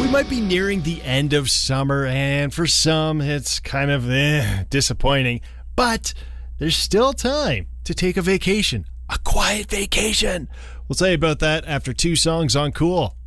We might be nearing the end of summer, and for some, it's kind of disappointing. But there's still time to take a vacation, a quiet vacation. We'll tell you about that after 2 songs on Cool.